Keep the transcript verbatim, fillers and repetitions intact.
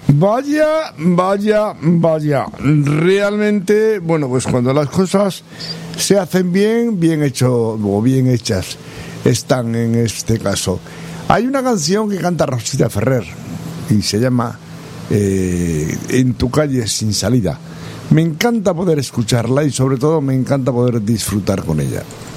Vaya, vaya, vaya. Realmente, bueno, pues cuando las cosas se hacen bien, bien hecho o bien hechas están en este caso. Hay una canción que canta Rosita Ferrer y se llama eh, En tu calle sin salida. Me encanta poder escucharla y sobre todo me encanta poder disfrutar con ella.